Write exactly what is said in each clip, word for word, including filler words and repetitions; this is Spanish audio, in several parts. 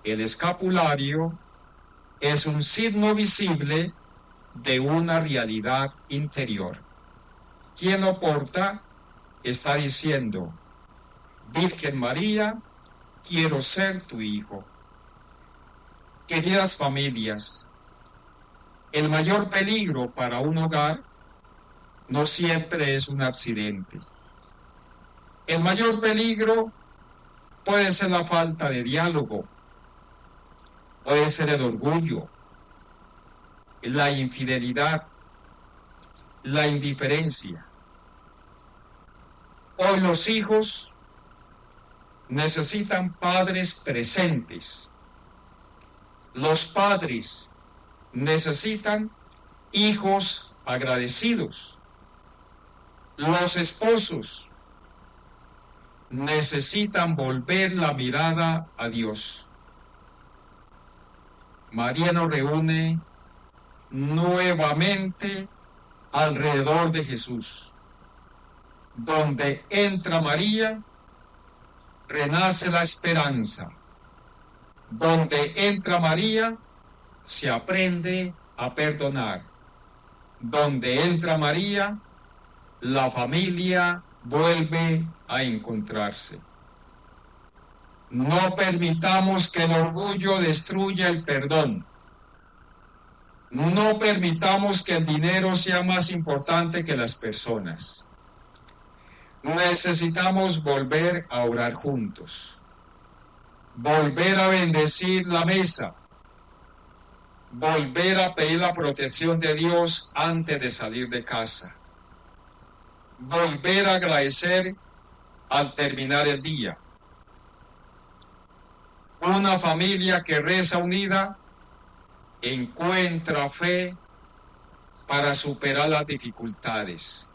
El escapulario es un signo visible de una realidad interior. Quien lo porta está diciendo: Virgen María, quiero ser tu hijo. Queridas familias, el mayor peligro para un hogar no siempre es un accidente. El mayor peligro puede ser la falta de diálogo, puede ser el orgullo, la infidelidad, la indiferencia. Hoy los hijos necesitan padres presentes. Los padres necesitan hijos agradecidos. Los esposos necesitan volver la mirada a Dios. María nos reúne nuevamente alrededor de Jesús. Donde entra María, renace la esperanza. Donde entra María, se aprende a perdonar. Donde entra María, la familia vuelve a encontrarse. No permitamos que el orgullo destruya el perdón. No permitamos que el dinero sea más importante que las personas. Necesitamos volver a orar juntos. Volver a bendecir la mesa. Volver a pedir la protección de Dios antes de salir de casa. Volver a agradecer al terminar el día. Una familia que reza unida encuentra fe para superar las dificultades.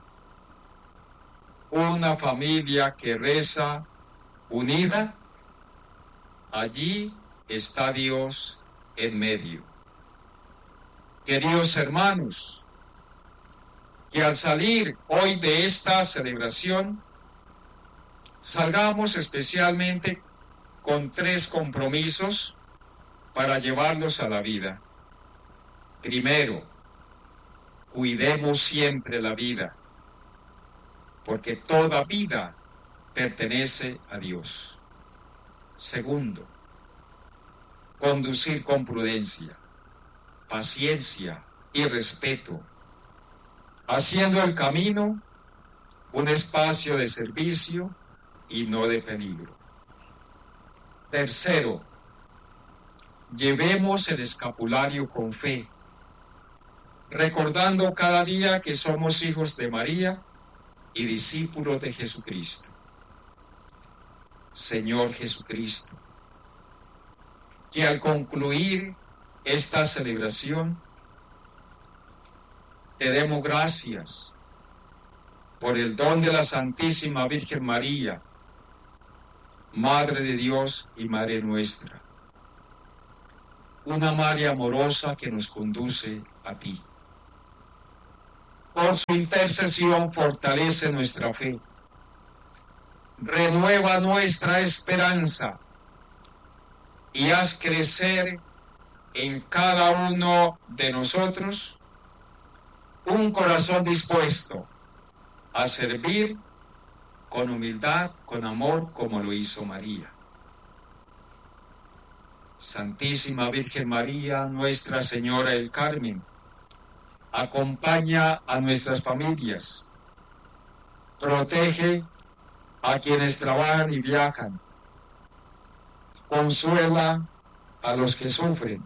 Una familia que reza unida, allí está Dios en medio. Queridos hermanos, que al salir hoy de esta celebración, salgamos especialmente con tres compromisos para llevarlos a la vida. Primero, cuidemos siempre la vida, porque toda vida pertenece a Dios. Segundo, conducir con prudencia, paciencia y respeto, haciendo el camino un espacio de servicio y no de peligro. Tercero, llevemos el escapulario con fe, recordando cada día que somos hijos de María y discípulos de Jesucristo. Señor Jesucristo, que al concluir esta celebración te demos gracias por el don de la Santísima Virgen María, Madre de Dios y Madre nuestra, una Madre amorosa que nos conduce a ti. Por su intercesión fortalece nuestra fe, renueva nuestra esperanza y haz crecer en cada uno de nosotros un corazón dispuesto a servir con humildad, con amor, como lo hizo María. Santísima Virgen María, Nuestra Señora del Carmen, acompaña a nuestras familias, protege a quienes trabajan y viajan, consuela a los que sufren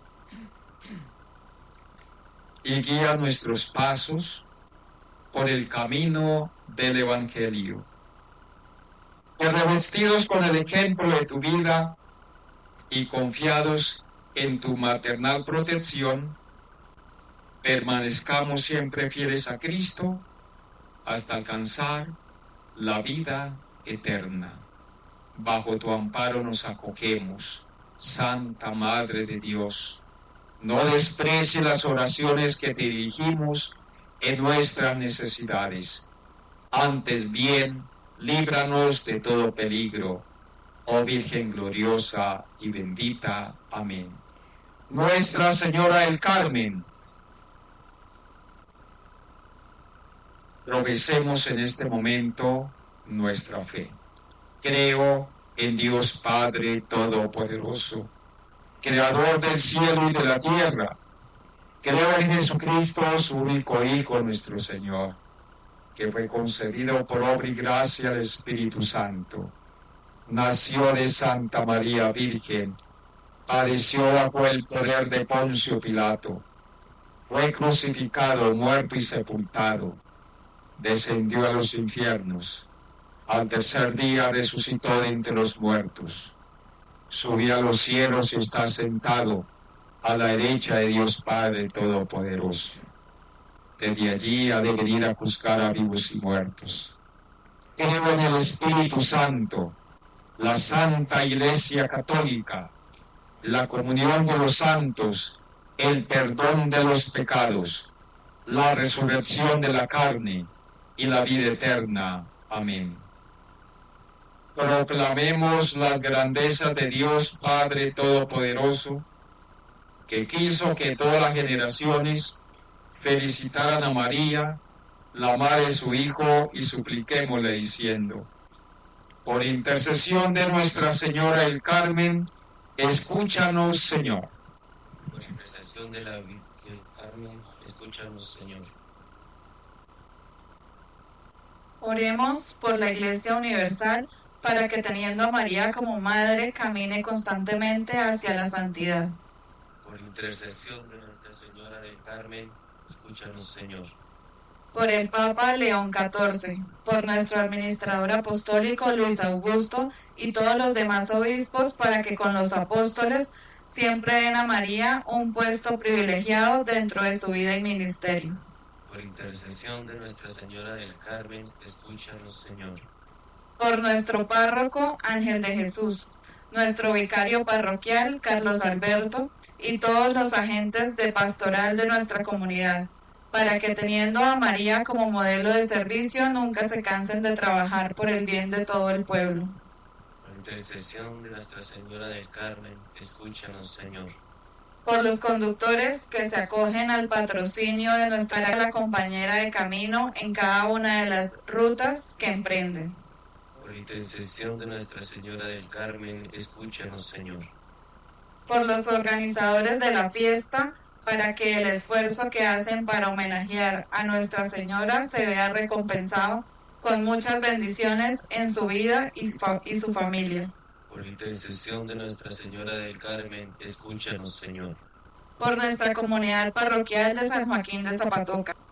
y guía nuestros pasos por el camino del Evangelio. Que revestidos con el ejemplo de tu vida y confiados en tu maternal protección, permanezcamos siempre fieles a Cristo hasta alcanzar la vida eterna. Bajo tu amparo nos acogemos, Santa Madre de Dios. No desprecie las oraciones que te dirigimos en nuestras necesidades. Antes bien, líbranos de todo peligro. oh Virgen gloriosa y bendita. Amén. Nuestra Señora del Carmen, profesemos en este momento nuestra fe. Creo en Dios Padre Todopoderoso, Creador del cielo y de la tierra. Creo en Jesucristo, su único Hijo, nuestro Señor, que fue concebido por obra y gracia del Espíritu Santo. Nació de Santa María Virgen, padeció bajo el poder de Poncio Pilato, fue crucificado, muerto y sepultado, descendió a los infiernos, al tercer día resucitó de entre los muertos, subió a los cielos y está sentado a la derecha de Dios Padre Todopoderoso. Desde allí ha de venir a juzgar a vivos y muertos. Creo en el Espíritu Santo, la Santa Iglesia Católica, la comunión de los santos, el perdón de los pecados, la resurrección de la carne y la vida eterna. Amén. Proclamemos las grandezas de Dios Padre Todopoderoso, que quiso que todas las generaciones felicitaran a María, la madre de su Hijo, y supliquémosle diciendo: por intercesión de Nuestra Señora del Carmen, escúchanos, Señor. Por intercesión de la Virgen del Carmen, escúchanos, Señor. Oremos por la Iglesia Universal, para que teniendo a María como madre, camine constantemente hacia la santidad. Por intercesión de Nuestra Señora del Carmen, escúchanos, Señor. Por el Papa León catorce, por nuestro administrador apostólico Luis Augusto y todos los demás obispos, para que con los apóstoles siempre den a María un puesto privilegiado dentro de su vida y ministerio. Por intercesión de Nuestra Señora del Carmen, escúchanos, Señor. Por nuestro párroco Ángel de Jesús, nuestro vicario parroquial Carlos Alberto y todos los agentes de pastoral de nuestra comunidad, para que teniendo a María como modelo de servicio nunca se cansen de trabajar por el bien de todo el pueblo. Por intercesión de Nuestra Señora del Carmen, escúchanos, Señor. Por los conductores que se acogen al patrocinio de nuestra la compañera de camino en cada una de las rutas que emprenden. Por intercesión de Nuestra Señora del Carmen, escúchanos, Señor. Por los organizadores de la fiesta, para que el esfuerzo que hacen para homenajear a Nuestra Señora se vea recompensado con muchas bendiciones en su vida y, fa- y su familia. Por intercesión de Nuestra Señora del Carmen, escúchanos, Señor. Por nuestra comunidad parroquial de San Joaquín de Zapatoca,